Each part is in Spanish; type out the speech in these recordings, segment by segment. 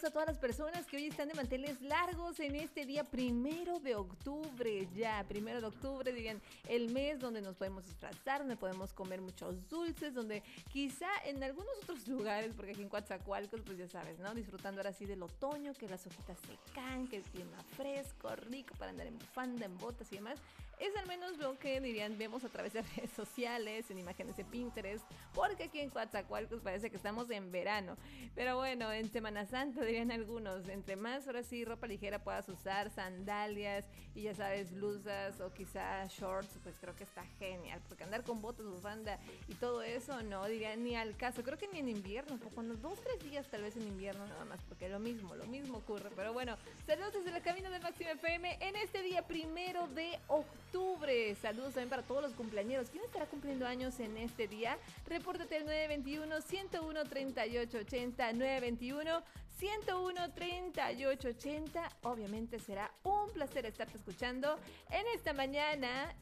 a todas las personas que hoy están de manteles largos en este día 1 de octubre. Ya, 1 de octubre, digan, el mes donde nos podemos disfrazar, donde podemos comer muchos dulces, donde quizá en algunos otros lugares, porque aquí en Coatzacoalcos, pues ya sabes, ¿no? Disfrutando ahora sí del otoño, que las hojitas se caen, que el clima fresco, rico para andar en bufanda, en botas y demás. Es al menos lo que dirían, vemos a través de redes sociales, en imágenes de Pinterest, porque aquí en Coatzacoalcos parece que estamos en verano. Pero bueno, en Semana Santa dirían algunos, entre más ahora sí ropa ligera puedas usar, sandalias y ya sabes, blusas o quizá shorts, pues creo que está genial, porque andar con botas, bufanda y todo eso, no dirían ni al caso, creo que ni en invierno, cuando 2-3 días tal vez en invierno nada más, porque lo mismo ocurre. Pero bueno, saludos desde la cabina de Máxima FM en este día 1 de octubre. Saludos también para todos los cumpleañeros. ¿Quién estará cumpliendo años en este día? Repórtate al 921-101-3880, 921-101-3880. Obviamente será un placer estarte escuchando en esta mañana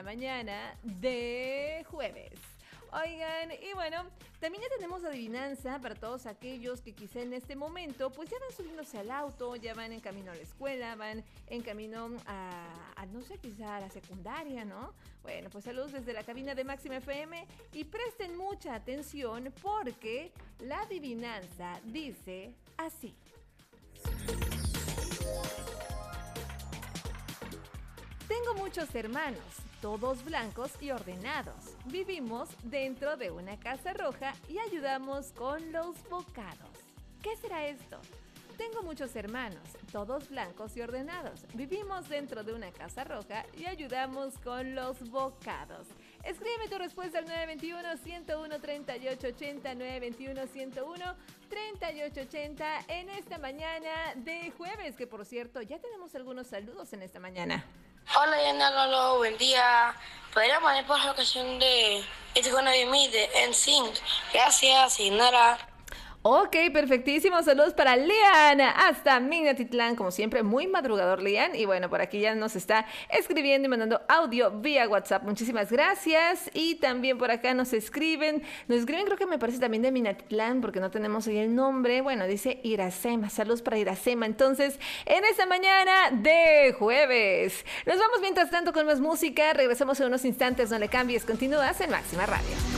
de jueves. Oigan, y bueno, también ya tenemos adivinanza para todos aquellos que quizá en este momento pues ya van subiéndose al auto, ya van en camino a la escuela, van en camino a no sé, quizá a la secundaria, ¿no? Bueno, pues saludos desde la cabina de Máxima FM y presten mucha atención porque la adivinanza dice así. Tengo muchos hermanos, todos blancos y ordenados. Vivimos dentro de una casa roja y ayudamos con los bocados. ¿Qué será esto? Tengo muchos hermanos, todos blancos y ordenados. Vivimos dentro de una casa roja y ayudamos con los bocados. Escríbeme tu respuesta al 921-101-3880, 921-101-3880 en esta mañana de jueves, que por cierto ya tenemos algunos saludos en esta mañana. Hola, Yana Lolo, buen día. ¿Podría poner por la ocasión de It's Gonna Be Me de NSYNC? Gracias, y nada. Ok, perfectísimo. Saludos para Lian hasta Minatitlán, como siempre, muy madrugador Lian. Y bueno, por aquí ya nos está escribiendo y mandando audio vía WhatsApp. Muchísimas gracias. Y también por acá nos escriben creo que me parece también de Minatitlán, porque no tenemos ahí el nombre. Bueno, dice Iracema. Saludos para Iracema. Entonces, en esta mañana de jueves, nos vamos mientras tanto con más música. Regresamos en unos instantes, no le cambies. Continúas en Máxima Radio.